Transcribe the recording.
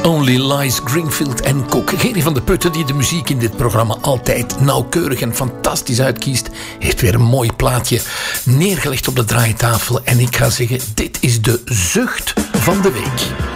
Only Lies, Greenfield en Cook. Gerry van de Putten, die de muziek in dit programma altijd nauwkeurig en fantastisch uitkiest, heeft weer een mooi plaatje neergelegd op de draaitafel. En ik ga zeggen, dit is de zucht van de week.